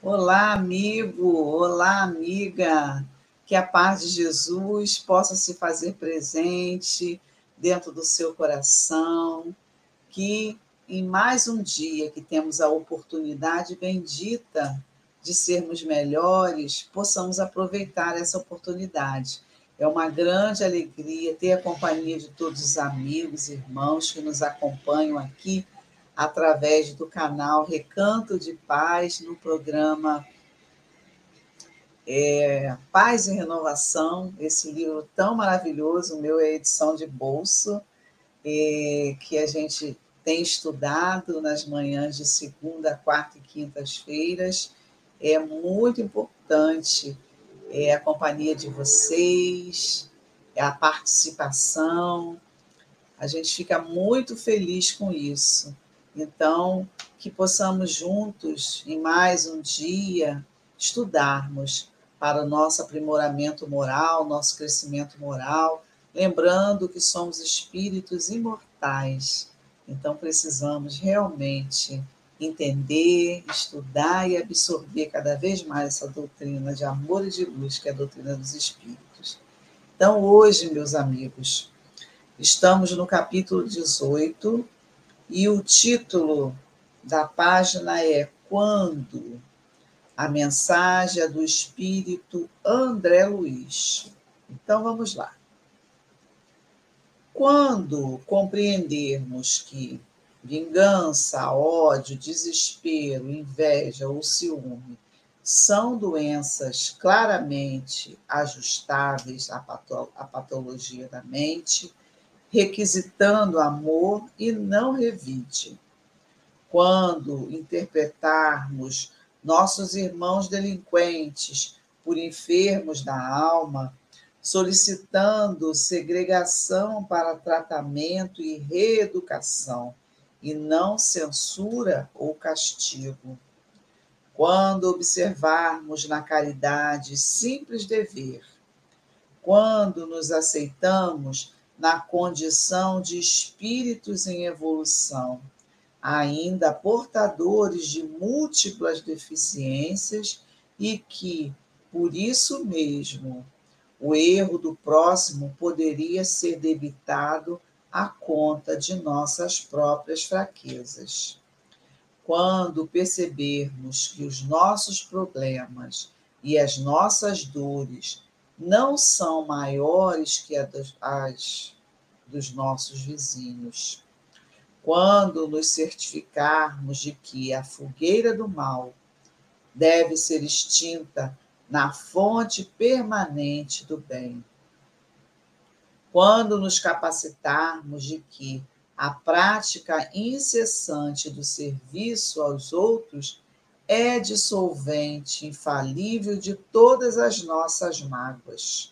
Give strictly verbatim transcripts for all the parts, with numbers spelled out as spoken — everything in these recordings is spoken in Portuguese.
Olá, amigo! Olá, amiga! Que a paz de Jesus possa se fazer presente dentro do seu coração, que em mais um dia que temos a oportunidade bendita de sermos melhores, possamos aproveitar essa oportunidade. É uma grande alegria ter a companhia de todos os amigos e irmãos que nos acompanham aqui através do canal Recanto de Paz, no programa é, Paz e Renovação, esse livro tão maravilhoso, o meu é edição de bolso, é, que a gente tem estudado nas manhãs de segunda, quarta e quintas-feiras. É muito importante é, a companhia de vocês, é a participação, a gente fica muito feliz com isso. Então, que possamos juntos, em mais um dia, estudarmos para o nosso aprimoramento moral, nosso crescimento moral, lembrando que somos espíritos imortais. Então, precisamos realmente entender, estudar e absorver cada vez mais essa doutrina de amor e de luz, que é a doutrina dos espíritos. Então, hoje, meus amigos, estamos no capítulo dezoito e o título da página é Quando? A mensagem é do espírito André Luiz. Então vamos lá. Quando compreendermos que vingança, ódio, desespero, inveja ou ciúme são doenças claramente ajustáveis à patologia da mente, requisitando amor e não revide. Quando interpretarmos nossos irmãos delinquentes por enfermos da alma, solicitando segregação para tratamento e reeducação, e não censura ou castigo. Quando observarmos na caridade simples dever, quando nos aceitamos na condição de espíritos em evolução, ainda portadores de múltiplas deficiências e que, por isso mesmo, o erro do próximo poderia ser debitado à conta de nossas próprias fraquezas. Quando percebermos que os nossos problemas e as nossas dores não são maiores que as dos nossos vizinhos, quando nos certificarmos de que a fogueira do mal deve ser extinta na fonte permanente do bem, quando nos capacitarmos de que a prática incessante do serviço aos outros é dissolvente infalível de todas as nossas mágoas,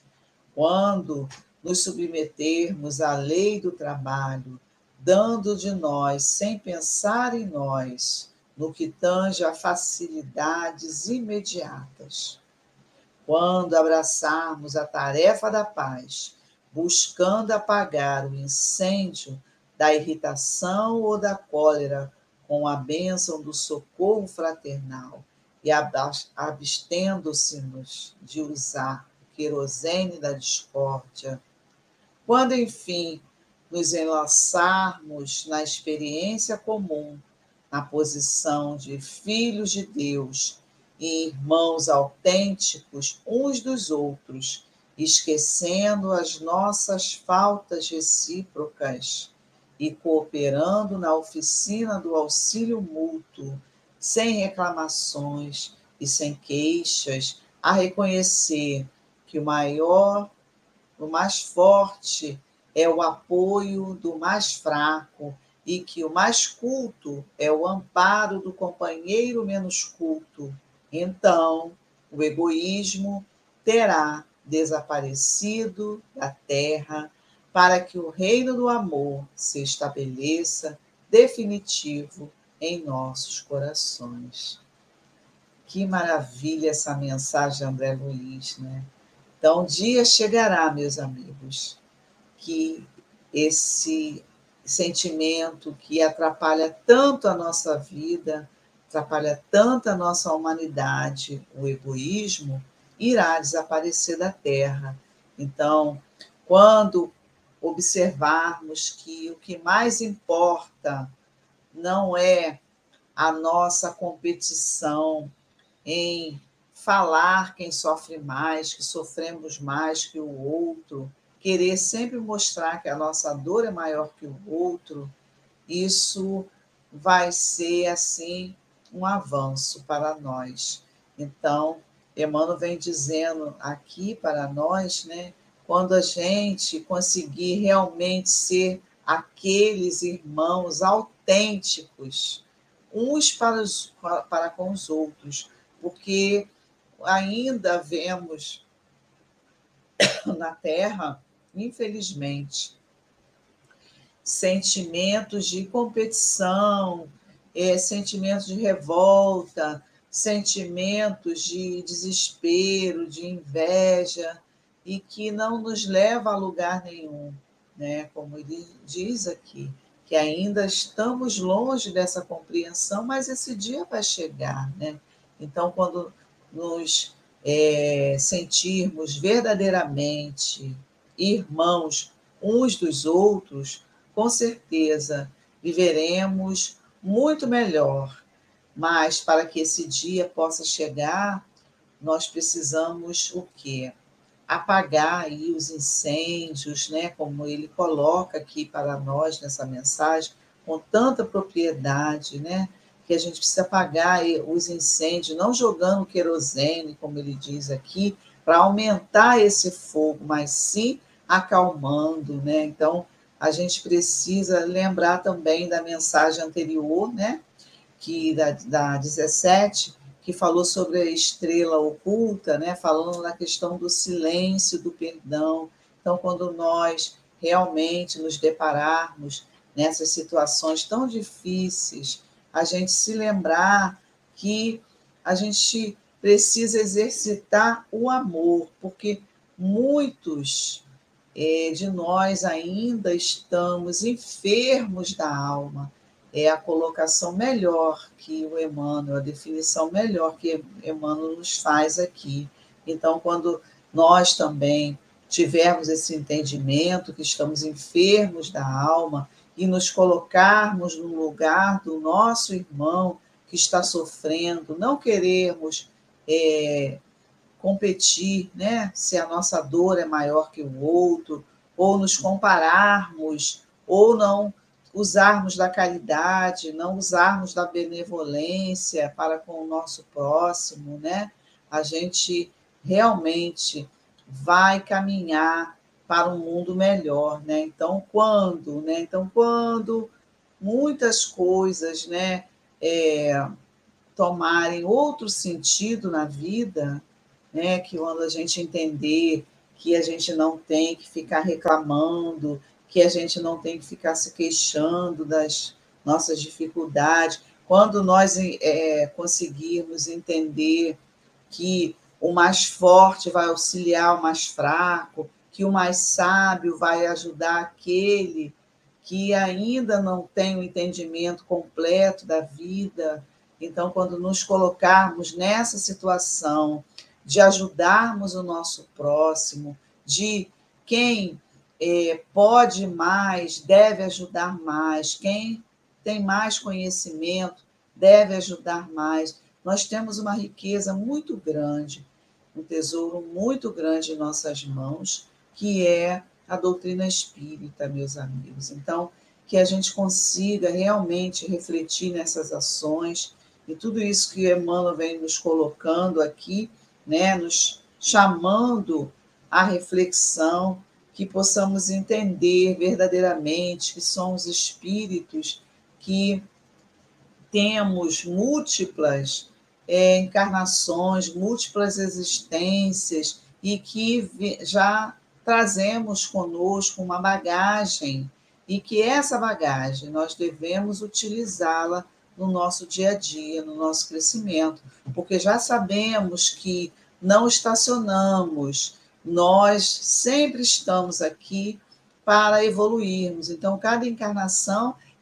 quando nos submetermos à lei do trabalho, dando de nós, sem pensar em nós, no que tange a facilidades imediatas. Quando abraçarmos a tarefa da paz, buscando apagar o incêndio da irritação ou da cólera com a bênção do socorro fraternal e abstendo-se-nos de usar o querosene da discórdia, quando, enfim, nos enlaçarmos na experiência comum, na posição de filhos de Deus e irmãos autênticos uns dos outros, esquecendo as nossas faltas recíprocas e cooperando na oficina do auxílio mútuo, sem reclamações e sem queixas, a reconhecer que o maior, o mais forte é o apoio do mais fraco e que o mais culto é o amparo do companheiro menos culto. Então, o egoísmo terá desaparecido da terra para que o reino do amor se estabeleça definitivo em nossos corações. Que maravilha essa mensagem de André Luiz, né? Então, um dia chegará, meus amigos, que esse sentimento que atrapalha tanto a nossa vida atrapalha tanto a nossa humanidade, o egoísmo, irá desaparecer da Terra. Então, quando observarmos que o que mais importa não é a nossa competição em falar quem sofre mais, que sofremos mais que o outro, querer sempre mostrar que a nossa dor é maior que o outro, isso vai ser, assim, um avanço para nós. Então, Emmanuel vem dizendo aqui para nós, né, quando a gente conseguir realmente ser aqueles irmãos autênticos, uns para, os, para com os outros, porque ainda vemos na Terra, infelizmente, sentimentos de competição, é, sentimentos de revolta, sentimentos de desespero, de inveja, e que não nos leva a lugar nenhum, né? Como ele diz aqui, que ainda estamos longe dessa compreensão, mas esse dia vai chegar, né? Então, quando nos é, sentirmos verdadeiramente irmãos uns dos outros, com certeza viveremos muito melhor. Mas para que esse dia possa chegar, nós precisamos o quê? Apagar aí os incêndios, né? Como ele coloca aqui para nós nessa mensagem, com tanta propriedade, né? Que a gente precisa apagar os incêndios, não jogando querosene, como ele diz aqui, para aumentar esse fogo, mas sim acalmando, né? Então, a gente precisa lembrar também da mensagem anterior, né? Que da, da dezessete, que falou sobre a estrela oculta, né? Falando na questão do silêncio, do perdão. Então, quando nós realmente nos depararmos nessas situações tão difíceis, a gente se lembrar que a gente precisa exercitar o amor, porque muitos é, de nós ainda estamos enfermos da alma. É a colocação melhor que o Emmanuel, a definição melhor que Emmanuel nos faz aqui. Então, quando nós também tivermos esse entendimento que estamos enfermos da alma e nos colocarmos no lugar do nosso irmão que está sofrendo, não queremos é, competir, né? Se a nossa dor é maior que o outro, ou nos compararmos, ou não usarmos da caridade, não usarmos da benevolência para com o nosso próximo, né? A gente realmente vai caminhar para um mundo melhor, né? Então, quando, né? Então, quando muitas coisas, né, é, tomarem outro sentido na vida, né, que quando a gente entender que a gente não tem que ficar reclamando, que a gente não tem que ficar se queixando das nossas dificuldades, quando nós é, conseguirmos entender que o mais forte vai auxiliar o mais fraco, que o mais sábio vai ajudar aquele que ainda não tem o entendimento completo da vida. Então, quando nos colocarmos nessa situação de ajudarmos o nosso próximo, de quem é, pode mais, deve ajudar mais, quem tem mais conhecimento, deve ajudar mais. Nós temos uma riqueza muito grande, um tesouro muito grande em nossas mãos, que é a doutrina espírita, meus amigos. Então, que a gente consiga realmente refletir nessas ações e tudo isso que Emmanuel vem nos colocando aqui, né, nos chamando à reflexão, que possamos entender verdadeiramente que somos espíritos que temos múltiplas é, encarnações, múltiplas existências e que já trazemos conosco uma bagagem e que essa bagagem nós devemos utilizá-la no nosso dia a dia, no nosso crescimento, porque já sabemos que não estacionamos, nós sempre estamos aqui para evoluirmos. Então, cada encarnação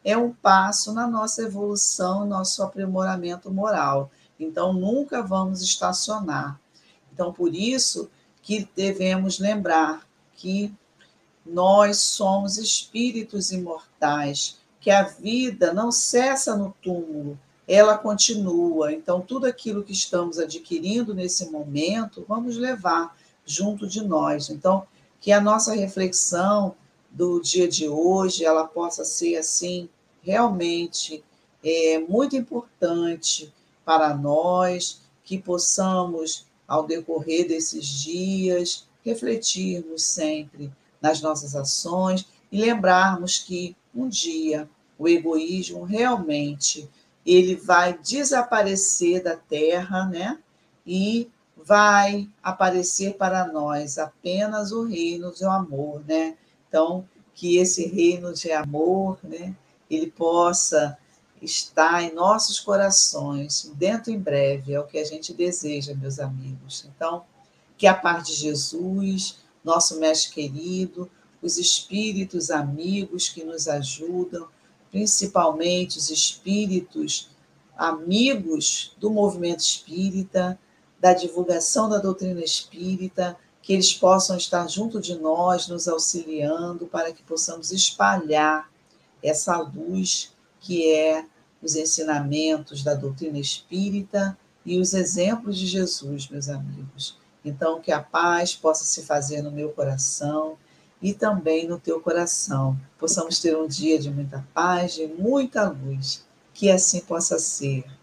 é um passo na nossa evolução, nosso aprimoramento moral. Então, nunca vamos estacionar. Então, por isso que devemos lembrar que nós somos espíritos imortais, que a vida não cessa no túmulo, ela continua. Então, tudo aquilo que estamos adquirindo nesse momento, vamos levar junto de nós. Então, que a nossa reflexão do dia de hoje, ela possa ser, assim, realmente é, muito importante para nós, que possamos, ao decorrer desses dias, refletirmos sempre nas nossas ações e lembrarmos que um dia o egoísmo realmente ele vai desaparecer da Terra, né? E vai aparecer para nós apenas o reino do amor, né? Então, que esse reino de amor, né, ele possa estar em nossos corações, dentro em breve, é o que a gente deseja, meus amigos. Então, que a paz de Jesus, nosso mestre querido, os espíritos amigos que nos ajudam, principalmente os espíritos amigos do movimento espírita, da divulgação da doutrina espírita, que eles possam estar junto de nós, nos auxiliando, para que possamos espalhar essa luz que é os ensinamentos da doutrina espírita e os exemplos de Jesus, meus amigos. Então, que a paz possa se fazer no meu coração e também no teu coração. Possamos ter um dia de muita paz, de muita luz. Que assim possa ser.